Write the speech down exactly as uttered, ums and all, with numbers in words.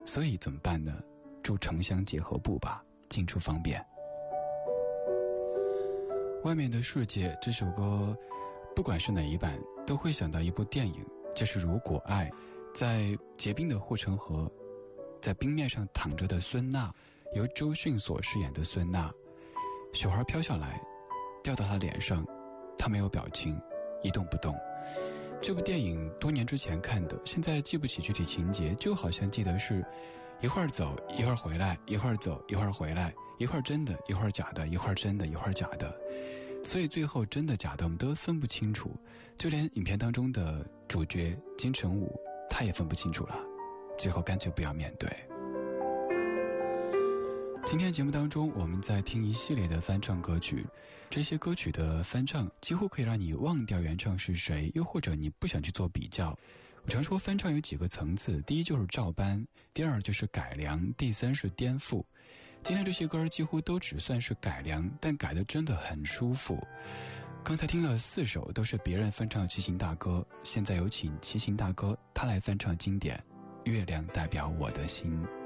所以怎么办呢？祝城乡结合部吧，进出方便。外面的世界这首歌不管是哪一版都会想到一部电影，就是如果爱。在结冰的护城河，在冰面上躺着的孙娜，由周迅所饰演的孙娜，雪花飘下来掉到她脸上，她没有表情，一动不动。这部电影多年之前看的，现在记不起具体情节，就好像记得是一会儿走一会儿回来，一会儿走一会儿回来，一会儿真的一会儿假的，一会儿真的一会儿假的，所以最后真的假的我们都分不清楚，就连影片当中的主角金城武他也分不清楚了，最后干脆不要面对。今天节目当中我们在听一系列的翻唱歌曲，这些歌曲的翻唱几乎可以让你忘掉原唱是谁，又或者你不想去做比较。我常说翻唱有几个层次，第一就是照搬，第二就是改良，第三是颠覆。今天这些歌几乎都只算是改良，但改得真的很舒服。刚才听了四首都是别人翻唱齐秦大哥，现在有请齐秦大哥他来翻唱经典《月亮代表我的心》。